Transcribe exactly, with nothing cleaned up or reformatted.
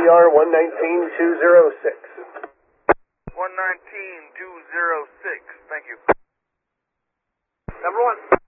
R one nineteen two oh six. one nineteen two oh six, thank you. Number one.